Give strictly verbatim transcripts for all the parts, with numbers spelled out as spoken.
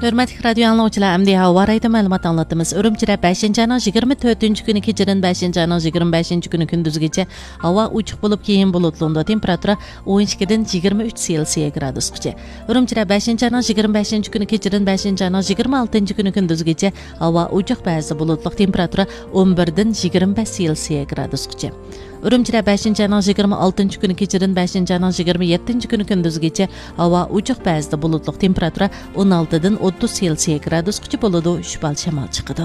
Hörmətli radio anlayıcılar, əmdi hava rayda məlumat anlatdığımız Ürümçidə beşinci ayının iyirmi dördüncü günü keçirin beşinci ayının iyirmi beşinci günü gündüzgəcə hava uçuq bulub keyin bulutluğunda temperatura on ikidən iyirmi üç Selsiya gradusgacha. Ürümçidə beşinci ayının iyirmi beşinci günü keçirin beşinci ayının iyirmi altıncı günü gündüzgəcə hava uçuq bəzi bulutluq temperatura on birdən iyirmi beş Selsiya gradusgacha. Ürümçidə beşinci ayının iyirmi altıncı günü keçirin beşinci ayının iyirmi yeddinci günü gündüzgəcə hava uçuq bəzi bulutluq temperatura on altıdan o'ttiz Selsiya gradusgacha bo'ladi, shubhali shamol chiqadi.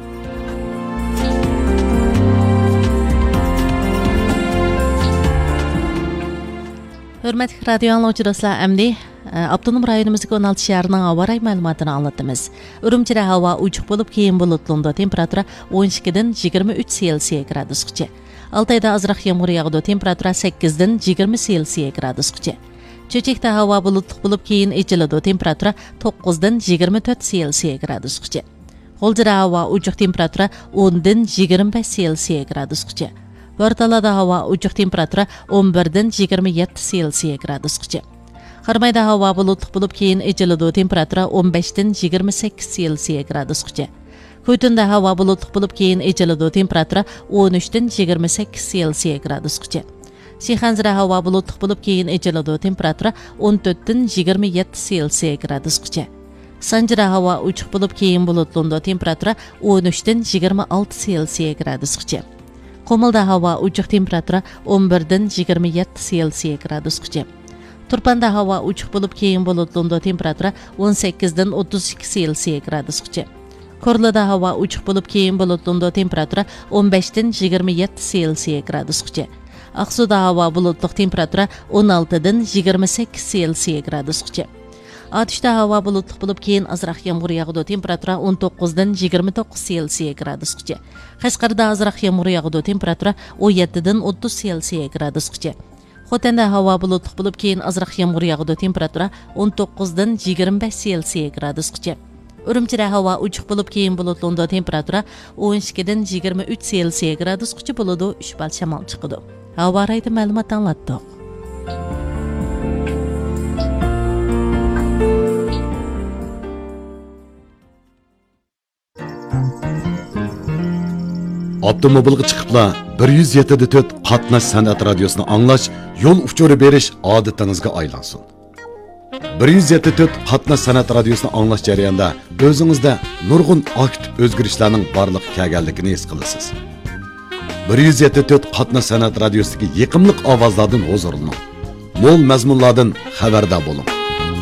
Hörmətli radio anlayıcı dostlar, əmdi Abdunum rayonumuzdagi on olti shaharning havo ray ma'lumotini anlatamiz. Urumchida havo uchuq bo'lib, keyin bulutluqda temperatura o'n ikkidan yigirma uch Selsiya gradusgacha. Altayda azroq yomg'ir yog'di, temperatura sakkizdan yigirma Selsiya gradusgacha. Cho'chakda havo bulutli bo'lib, keyin echiladi, temperatura to'qqizdan yigirma to'rt Selsiya gradusgacha. G'o'ljida havo uchuq, temperatura o'ndan yigirma besh Selsiya gradusgacha. Bo'rtalada havo uchuq, temperatura o'n birdan yigirma yetti Selsiya gradusgacha. Qarmayda havo bulutli bo'lib, keyin echiladi, temperatura o'n beshdan yigirma sakkiz Selsiya gradusgacha. Ko'ytunda havo bulutli bo'lib, keyin echiladi, temperatura o'n uchdan yigirma sakkiz Selsiya gradusgacha. Sixanzira havo bulutli bo'lib, keyin echiladi, temperatura o'n to'rtdan yigirma yetti Selsiya gradusgacha. Sanjira havo uchuq bo'lib, keyin bulutli, temperatura o'n uchdan yigirma olti Selsiya gradusgacha. Qo'milda havo uchuq, temperatura o'n birdan yigirma yetti Selsiya gradusgacha. Turpanda havo uchuq bo'lib, keyin bulutli, temperatura o'n sakkizdan o'ttiz ikki Selsiya gradusgacha. Korlada havo uchuq bo'lib, keyin bulutli, temperatura o'n beshdan yigirma yetti Selsiya gradusgacha. Aqsuda havo bulutli, temperatura o'n oltidan yigirma sakkiz Selsiya gradusgacha. Atishda havo bulutli bo'lib, keyin azroq yomg'ir yog'di, temperatura o'n to'qqizdan yigirma to'qqiz Selsiya gradusgacha. Qashqarda azroq yomg'ir yog'di, temperatura o'n yettidan o'ttiz Selsiya gradusgacha. Xotanda havo bulutli bo'lib, keyin azroq yomg'ir yog'di, temperatura o'n to'qqizdan yigirma besh Selsiya gradusgacha. Urumchida havo uchuq bo'lib, keyin bulutli, temperatura o'n ikkidan yigirma uch Selsiya gradusgacha bo'ladi, shubhali shamol chiqadi. Havo rayda ma'lumot anlatdik. Avtomobilga chiqibla bir yuz yetti nuqta to'rt qatnash san'at radiosini anglash, yo'l uchuri berish odatingizga aylansin. bir yuz yetti nuqta to'rt qatnash san'at radiosini anglash jarayonida o'zingizda nurg'un aktiv o'zgarishlarning borliq kelganligini his qilasiz. bir yuz yetti nuqta to'rt qatnash san'at radiosidagi yiqimliq ovozlardan huzurlaning. Mo'l mazmunlardan xabardor bo'ling.